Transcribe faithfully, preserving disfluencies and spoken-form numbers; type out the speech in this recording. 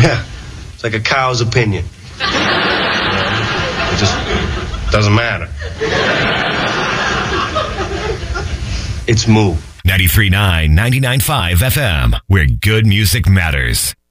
Yeah, it's like a cow's opinion. It just doesn't matter. It's Moo. ninety-three point nine, ninety-nine point five F M, where good music matters.